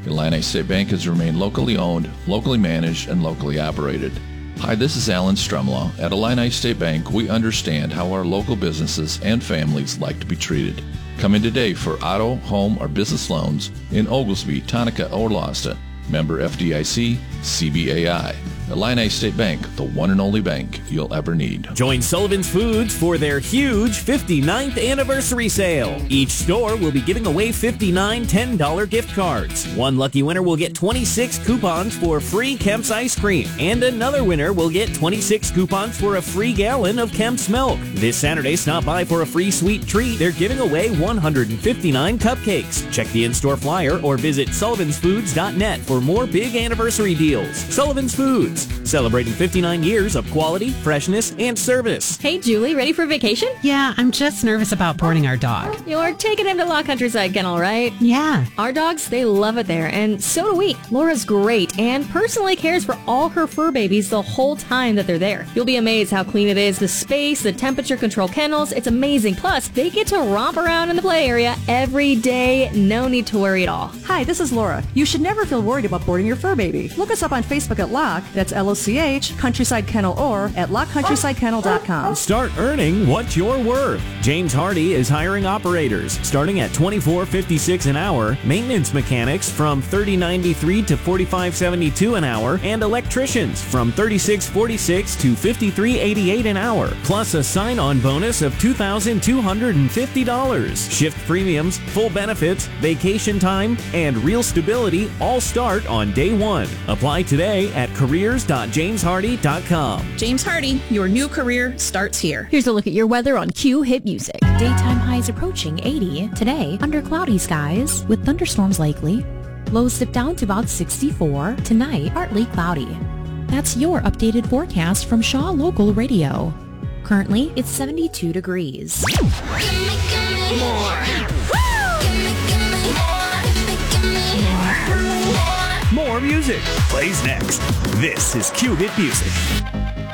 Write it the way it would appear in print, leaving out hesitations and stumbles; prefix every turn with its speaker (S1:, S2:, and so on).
S1: Illini State Bank has remained locally owned, locally managed, and locally operated. Hi, this is Alan Stremlaw. At Illini State Bank, we understand how our local businesses and families like to be treated. Come in today for auto, home, or business loans in Oglesby, Tonka, or Lawson. Member FDIC, CBAI. Illini State Bank, the one and only bank you'll ever need.
S2: Join Sullivan's Foods for their huge 59th anniversary sale. Each store will be giving away 59 $10 gift cards. One lucky winner will get 26 coupons for free Kemp's ice cream. And another winner will get 26 coupons for a free gallon of Kemp's milk. This Saturday, stop by for a free sweet treat. They're giving away 159 cupcakes. Check the in-store flyer or visit sullivansfoods.net for more big anniversary deals. Sullivan's Foods, celebrating 59 years of quality, freshness, and service.
S3: Hey, Julie, ready for vacation?
S4: Yeah, I'm just nervous about boarding our dog.
S3: You're taking him to La Countryside Kennel, right?
S4: Yeah.
S3: Our dogs, they love it there, and so do we. Laura's great and personally cares for all her fur babies the whole time that they're there. You'll be amazed how clean it is, the space, the temperature control kennels. It's amazing. Plus, they get to romp around in the play area every day. No need to worry at all.
S5: Hi, this is Laura. You should never feel worried about boarding your fur baby. Look us up on Facebook at LOCH, that's LOCH, Countryside Kennel, or at LochCountrysideKennel.com.
S2: Start earning what you're worth. James Hardy is hiring operators starting at $24.56 an hour, maintenance mechanics from $30.93 to $45.72 an hour, and electricians from $36.46 to $53.88 an hour, plus a sign-on bonus of $2,250. Shift premiums, full benefits, vacation time, and real stability all start on day one. Apply today at careers.jameshardy.com.
S6: James Hardy, your new career starts here.
S3: Here's a look at your weather on Q Hit Music.
S7: Daytime highs approaching 80. Today, under cloudy skies with thunderstorms likely. Lows dip down to about 64. Tonight, partly cloudy. That's your updated forecast from Shaw Local Radio. Currently, it's 72 degrees.
S2: More music plays next. This is Q Hit Music.